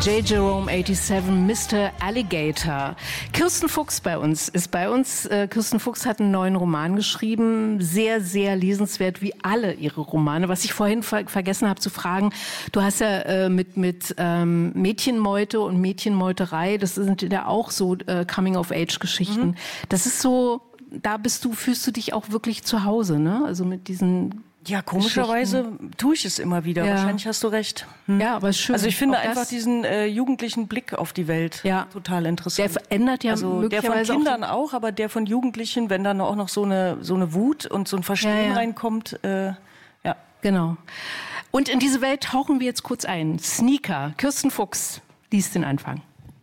J. Jerome 87, Mr. Alligator. Kirsten Fuchs ist bei uns. Kirsten Fuchs hat einen neuen Roman geschrieben. Sehr, sehr lesenswert, wie alle ihre Romane. Was ich vorhin vergessen habe zu fragen, du hast ja mit Mädchenmeute und Mädchenmeuterei, das sind ja auch so Coming-of-Age-Geschichten. Das ist so, fühlst du dich auch wirklich zu Hause, ne? Also mit diesen... Ja, komischerweise tue ich es immer wieder. Ja. Wahrscheinlich hast du recht. Ja, aber ist schön. Also ich finde einfach diesen jugendlichen Blick auf die Welt total interessant. Der verändert ja möglicherweise der von Kindern auch, aber der von Jugendlichen, wenn dann auch noch so eine Wut und so ein Verstehen reinkommt. Genau. Und in diese Welt tauchen wir jetzt kurz ein. Sneaker. Kirsten Fuchs liest den Anfang.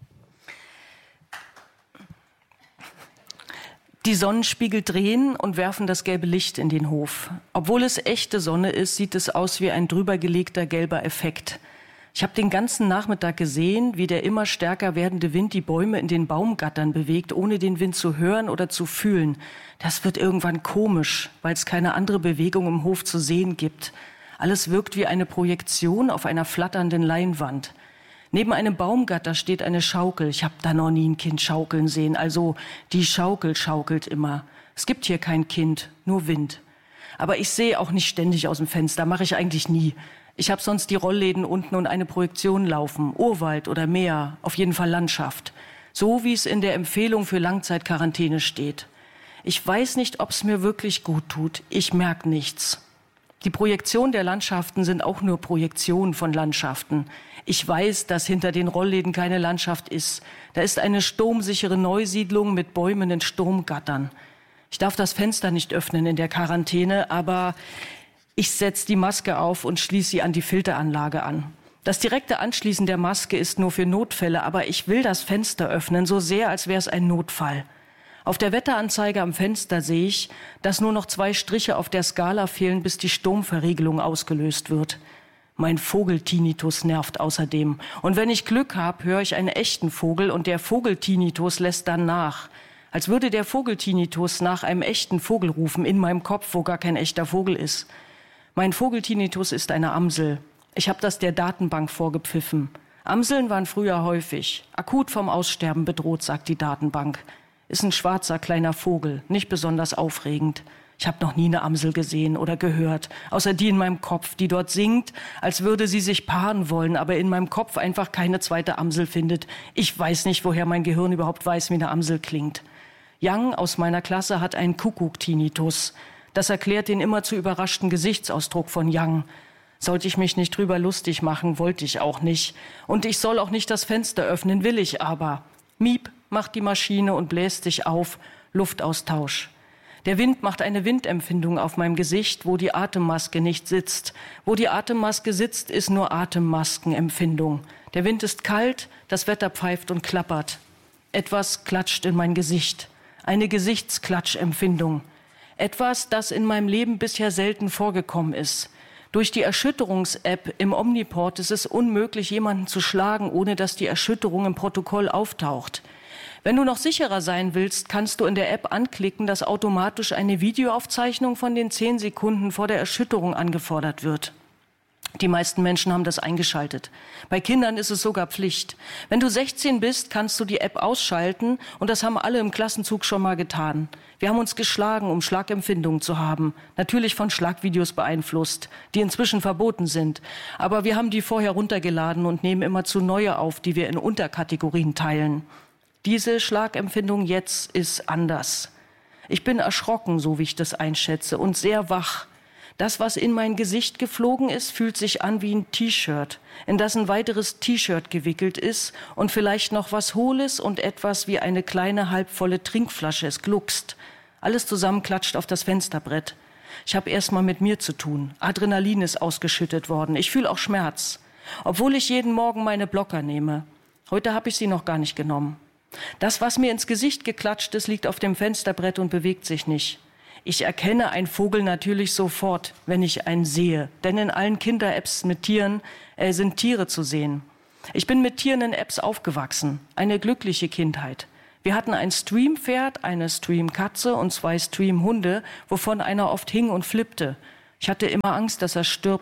Die Sonnenspiegel drehen und werfen das gelbe Licht in den Hof. Obwohl es echte Sonne ist, sieht es aus wie ein drübergelegter gelber Effekt. Ich habe den ganzen Nachmittag gesehen, wie der immer stärker werdende Wind die Bäume in den Baumgattern bewegt, ohne den Wind zu hören oder zu fühlen. Das wird irgendwann komisch, weil es keine andere Bewegung im Hof zu sehen gibt. Alles wirkt wie eine Projektion auf einer flatternden Leinwand. Neben einem Baumgatter steht eine Schaukel. Ich habe da noch nie ein Kind schaukeln sehen. Also die Schaukel schaukelt immer. Es gibt hier kein Kind, nur Wind. Aber ich sehe auch nicht ständig aus dem Fenster, mache ich eigentlich nie. Ich habe sonst die Rollläden unten und eine Projektion laufen. Urwald oder Meer, auf jeden Fall Landschaft. So wie es in der Empfehlung für Langzeitquarantäne steht. Ich weiß nicht, ob es mir wirklich gut tut. Ich merke nichts. Die Projektionen der Landschaften sind auch nur Projektionen von Landschaften. Ich weiß, dass hinter den Rollläden keine Landschaft ist. Da ist eine sturmsichere Neusiedlung mit Bäumen in Sturmgattern. Ich darf das Fenster nicht öffnen in der Quarantäne, aber ich setze die Maske auf und schließe sie an die Filteranlage an. Das direkte Anschließen der Maske ist nur für Notfälle, aber ich will das Fenster öffnen, so sehr, als wäre es ein Notfall. Auf der Wetteranzeige am Fenster sehe ich, dass nur noch 2 Striche auf der Skala fehlen, bis die Sturmverriegelung ausgelöst wird. Mein Vogeltinnitus nervt außerdem. Und wenn ich Glück habe, höre ich einen echten Vogel und der Vogeltinnitus lässt dann nach. Als würde der Vogeltinnitus nach einem echten Vogel rufen, in meinem Kopf, wo gar kein echter Vogel ist. Mein Vogeltinnitus ist eine Amsel. Ich habe das der Datenbank vorgepfiffen. Amseln waren früher häufig. Akut vom Aussterben bedroht, sagt die Datenbank. Ist ein schwarzer kleiner Vogel, nicht besonders aufregend. Ich habe noch nie eine Amsel gesehen oder gehört, außer die in meinem Kopf, die dort singt, als würde sie sich paaren wollen, aber in meinem Kopf einfach keine zweite Amsel findet. Ich weiß nicht, woher mein Gehirn überhaupt weiß, wie eine Amsel klingt. Young aus meiner Klasse hat einen Kuckuck-Tinnitus. Das erklärt den immer zu überraschten Gesichtsausdruck von Young. Sollte ich mich nicht drüber lustig machen, wollte ich auch nicht. Und ich soll auch nicht das Fenster öffnen, will ich aber. Miep macht die Maschine und bläst sich auf. Luftaustausch. Der Wind macht eine Windempfindung auf meinem Gesicht, wo die Atemmaske nicht sitzt. Wo die Atemmaske sitzt, ist nur Atemmaskenempfindung. Der Wind ist kalt, das Wetter pfeift und klappert. Etwas klatscht in mein Gesicht. Eine Gesichtsklatschempfindung. Etwas, das in meinem Leben bisher selten vorgekommen ist. Durch die Erschütterungs-App im Omniport ist es unmöglich, jemanden zu schlagen, ohne dass die Erschütterung im Protokoll auftaucht. Wenn du noch sicherer sein willst, kannst du in der App anklicken, dass automatisch eine Videoaufzeichnung von den 10 Sekunden vor der Erschütterung angefordert wird. Die meisten Menschen haben das eingeschaltet. Bei Kindern ist es sogar Pflicht. Wenn du 16 bist, kannst du die App ausschalten und das haben alle im Klassenzug schon mal getan. Wir haben uns geschlagen, um Schlagempfindungen zu haben. Natürlich von Schlagvideos beeinflusst, die inzwischen verboten sind. Aber wir haben die vorher runtergeladen und nehmen immerzu neue auf, die wir in Unterkategorien teilen. Diese Schlagempfindung jetzt ist anders. Ich bin erschrocken, so wie ich das einschätze, und sehr wach. Das, was in mein Gesicht geflogen ist, fühlt sich an wie ein T-Shirt, in das ein weiteres T-Shirt gewickelt ist und vielleicht noch was Hohles und etwas wie eine kleine halbvolle Trinkflasche. Es gluckst. Alles zusammen klatscht auf das Fensterbrett. Ich habe erst mal mit mir zu tun. Adrenalin ist ausgeschüttet worden. Ich fühle auch Schmerz, obwohl ich jeden Morgen meine Blocker nehme. Heute habe ich sie noch gar nicht genommen. Das, was mir ins Gesicht geklatscht ist, liegt auf dem Fensterbrett und bewegt sich nicht. Ich erkenne einen Vogel natürlich sofort, wenn ich einen sehe. Denn in allen Kinder-Apps mit Tieren sind Tiere zu sehen. Ich bin mit Tieren in Apps aufgewachsen. Eine glückliche Kindheit. Wir hatten ein Stream-Pferd, eine Stream-Katze und 2 Stream-Hunde, wovon einer oft hing und flippte. Ich hatte immer Angst, dass er stirbt.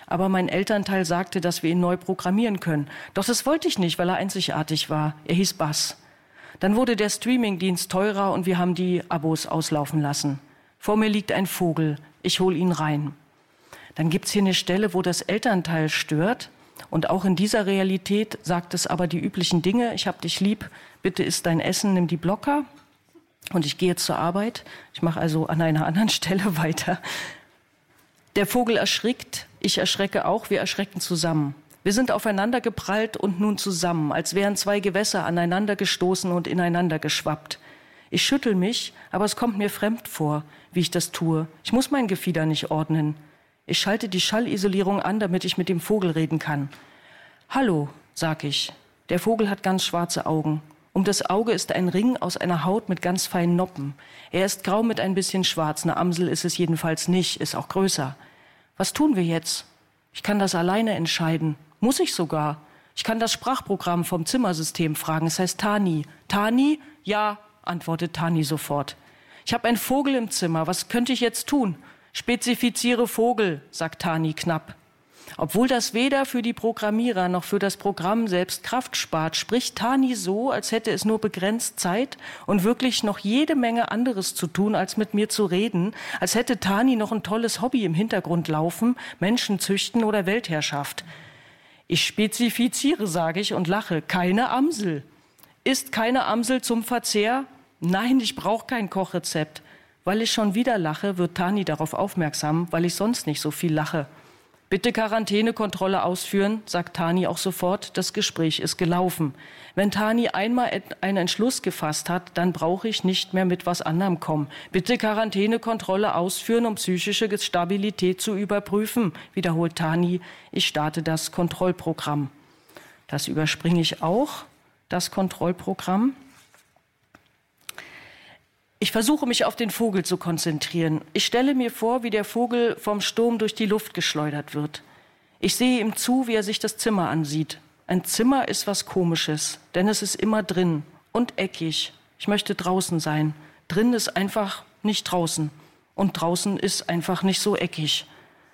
Aber mein Elternteil sagte, dass wir ihn neu programmieren können. Doch das wollte ich nicht, weil er einzigartig war. Er hieß Buzz. Dann wurde der Streamingdienst teurer und wir haben die Abos auslaufen lassen. Vor mir liegt ein Vogel. Ich hole ihn rein. Dann gibt's hier eine Stelle, wo das Elternteil stört. Und auch in dieser Realität sagt es aber die üblichen Dinge. Ich hab dich lieb, bitte isst dein Essen, nimm die Blocker. Und ich gehe jetzt zur Arbeit. Ich mache also an einer anderen Stelle weiter. Der Vogel erschrickt, ich erschrecke auch, wir erschrecken zusammen. Wir sind aufeinander geprallt und nun zusammen, als wären zwei Gewässer aneinander gestoßen und ineinander geschwappt. Ich schüttel mich, aber es kommt mir fremd vor, wie ich das tue. Ich muss mein Gefieder nicht ordnen. Ich schalte die Schallisolierung an, damit ich mit dem Vogel reden kann. Hallo, sag ich. Der Vogel hat ganz schwarze Augen. Um das Auge ist ein Ring aus einer Haut mit ganz feinen Noppen. Er ist grau mit ein bisschen schwarz. Eine Amsel ist es jedenfalls nicht, ist auch größer. Was tun wir jetzt? Ich kann das alleine entscheiden. Muss ich sogar. Ich kann das Sprachprogramm vom Zimmersystem fragen. Es heißt Tani. Tani? Ja, antwortet Tani sofort. Ich habe einen Vogel im Zimmer. Was könnte ich jetzt tun? Spezifiziere Vogel, sagt Tani knapp. Obwohl das weder für die Programmierer noch für das Programm selbst Kraft spart, spricht Tani so, als hätte es nur begrenzt Zeit und wirklich noch jede Menge anderes zu tun, als mit mir zu reden, als hätte Tani noch ein tolles Hobby im Hintergrund laufen, Menschen züchten oder Weltherrschaft. Ich spezifiziere, sage ich und lache, keine Amsel. Ist keine Amsel zum Verzehr? Nein, ich brauche kein Kochrezept. Weil ich schon wieder lache, wird Tani darauf aufmerksam, weil ich sonst nicht so viel lache. Bitte Quarantänekontrolle ausführen, sagt Tani auch sofort. Das Gespräch ist gelaufen. Wenn Tani einmal einen Entschluss gefasst hat, dann brauche ich nicht mehr mit was anderem kommen. Bitte Quarantänekontrolle ausführen, um psychische Stabilität zu überprüfen, wiederholt Tani. Ich starte das Kontrollprogramm. Das überspringe ich auch, das Kontrollprogramm. Ich versuche, mich auf den Vogel zu konzentrieren. Ich stelle mir vor, wie der Vogel vom Sturm durch die Luft geschleudert wird. Ich sehe ihm zu, wie er sich das Zimmer ansieht. Ein Zimmer ist was Komisches, denn es ist immer drin und eckig. Ich möchte draußen sein. Drin ist einfach nicht draußen. Und draußen ist einfach nicht so eckig.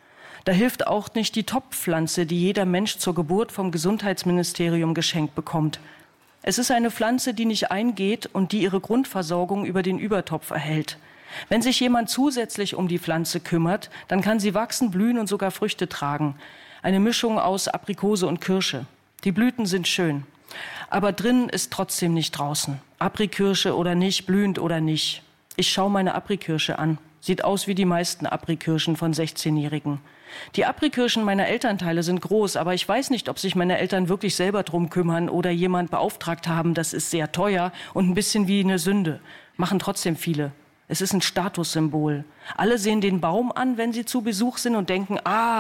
Da hilft auch nicht die Topfpflanze, die jeder Mensch zur Geburt vom Gesundheitsministerium geschenkt bekommt. Es ist eine Pflanze, die nicht eingeht und die ihre Grundversorgung über den Übertopf erhält. Wenn sich jemand zusätzlich um die Pflanze kümmert, dann kann sie wachsen, blühen und sogar Früchte tragen. Eine Mischung aus Aprikose und Kirsche. Die Blüten sind schön. Aber drin ist trotzdem nicht draußen. Aprikirsche oder nicht, blühend oder nicht. Ich schaue meine Aprikirsche an. Sieht aus wie die meisten Aprikirschen von 16-Jährigen. Die Aprikirschen meiner Elternteile sind groß, aber ich weiß nicht, ob sich meine Eltern wirklich selber drum kümmern oder jemand beauftragt haben. Das ist sehr teuer und ein bisschen wie eine Sünde. Machen trotzdem viele. Es ist ein Statussymbol. Alle sehen den Baum an, wenn sie zu Besuch sind und denken,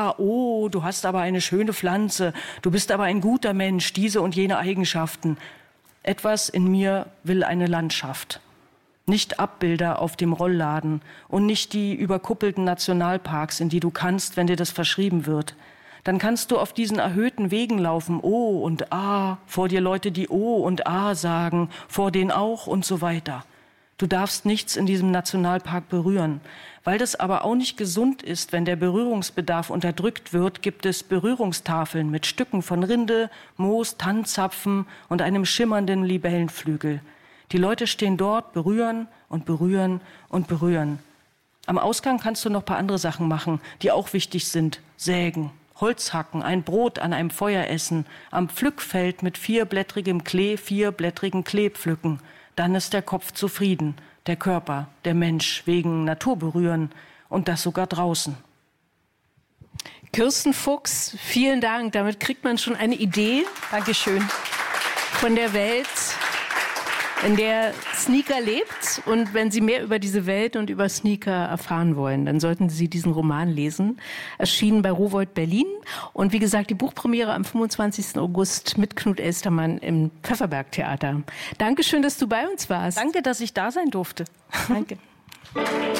oh, du hast aber eine schöne Pflanze, du bist aber ein guter Mensch, diese und jene Eigenschaften. Etwas in mir will eine Landschaft. Nicht Abbilder auf dem Rollladen und nicht die überkuppelten Nationalparks, in die du kannst, wenn dir das verschrieben wird. Dann kannst du auf diesen erhöhten Wegen laufen, O und A, vor dir Leute, die O und A sagen, vor denen auch und so weiter. Du darfst nichts in diesem Nationalpark berühren. Weil das aber auch nicht gesund ist, wenn der Berührungsbedarf unterdrückt wird, gibt es Berührungstafeln mit Stücken von Rinde, Moos, Tannenzapfen und einem schimmernden Libellenflügel. Die Leute stehen dort, berühren und berühren und berühren. Am Ausgang kannst du noch ein paar andere Sachen machen, die auch wichtig sind. Sägen, Holz hacken, ein Brot an einem Feuer essen, am Pflückfeld mit vierblättrigem Klee 4 blättrigen Klee pflücken. Dann ist der Kopf zufrieden, der Körper, der Mensch wegen Natur berühren und das sogar draußen. Kirsten Fuchs, vielen Dank. Damit kriegt man schon eine Idee. Dankeschön. Von der Welt, in der Sneaker lebt. Und wenn Sie mehr über diese Welt und über Sneaker erfahren wollen, dann sollten Sie diesen Roman lesen. Erschienen bei Rowohlt Berlin. Und wie gesagt, die Buchpremiere am 25. August mit Knut Elstermann im Pfefferberg-Theater. Dankeschön, dass du bei uns warst. Danke, dass ich da sein durfte. Danke.